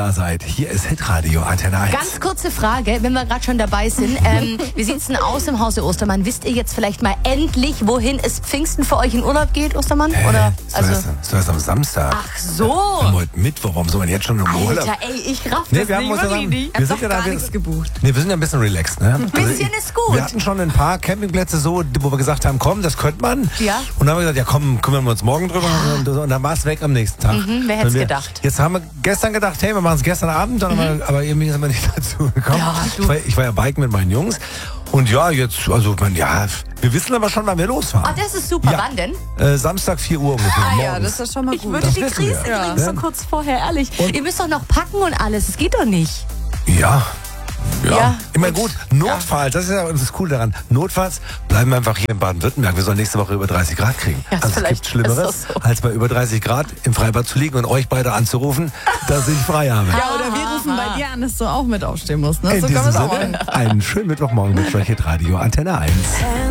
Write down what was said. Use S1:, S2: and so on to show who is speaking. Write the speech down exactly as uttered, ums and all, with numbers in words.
S1: da seid. Hier ist Hitradio Antenne eins.
S2: Ganz kurze Frage, wenn wir gerade schon dabei sind. Ähm, wie sieht's denn aus im Hause Ostermann? Wisst ihr jetzt vielleicht mal endlich, wohin es Pfingsten für euch in Urlaub geht, Ostermann?
S1: Hä?
S2: Oder,
S1: Ist
S2: also,
S1: das, ist das am Samstag?
S2: ach so.
S1: Wir haben heute Mittwoch, warum soll man jetzt schon im Urlaub?
S2: Alter, ey, ich raff das
S1: Nee, wir haben
S2: nicht,
S1: uns
S2: wirklich
S1: zusammen,
S2: nicht.
S1: wir sind ja da, wir,
S3: gebucht.
S1: nee, wir sind ja ein bisschen relaxed, ne? Ein
S2: bisschen ist gut.
S1: Wir hatten schon ein paar Campingplätze so, wo wir gesagt haben, komm, das könnte man.
S2: Ja.
S1: Und dann haben wir gesagt, ja komm, kümmern wir uns morgen drüber. Und, und dann war es weg am nächsten Tag.
S2: Mhm, wer hätte es
S1: wir,
S2: gedacht?
S1: Jetzt haben wir gestern gedacht, hey, wir machen es gestern Abend, dann haben wir, aber irgendwie sind wir nicht dazu gekommen.
S2: Ja, du.
S1: ich, war, ich war ja Biken mit meinen Jungs. Und ja, jetzt, also, man, ja, wir wissen aber schon, wann wir losfahren.
S2: Ah, das ist super.
S1: Ja.
S2: Wann denn?
S1: Äh, Samstag vier Uhr ungefähr.
S3: Ah ja,
S1: morgens.
S3: das ist schon mal
S2: Ich
S3: gut.
S2: würde
S1: Das
S2: die
S1: wissen
S2: Krise
S1: wir.
S2: kriegen,
S1: Ja.
S2: so kurz vorher, ehrlich.
S1: Und-
S2: Ihr müsst doch noch packen und alles. Das geht doch nicht.
S1: Ja. Ja.
S2: Ja.
S1: Ich meine, gut, notfalls, das ist ja das Coole daran. Notfalls bleiben wir einfach hier in Baden-Württemberg. Wir sollen nächste Woche über dreißig Grad kriegen.
S2: Ja,
S1: also es
S2: vielleicht
S1: gibt Schlimmeres,
S2: ist das so.
S1: als bei über dreißig Grad im Freibad zu liegen und euch beide anzurufen, dass ich frei habe.
S3: Ja, oder wir rufen bei dir an, dass du auch mit aufstehen musst. Ne?
S1: In
S3: So kann
S1: diesem
S3: man es auch
S1: Sinne,
S3: machen.
S1: einen schönen Mittwochmorgen mit Hitradio Antenne eins.